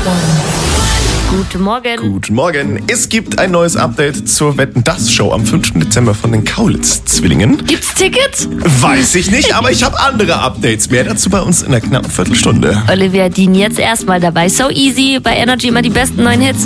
Guten Morgen. Guten Morgen. Es gibt ein neues Update zur Wetten-dass-Show am 5. Dezember von den Kaulitz-Zwillingen. Gibt's Tickets? Weiß ich nicht, aber ich habe andere Updates. Mehr dazu bei uns in einer knappen Viertelstunde. Olivia Dean jetzt erstmal dabei. So easy, bei Energy immer die besten neuen Hits.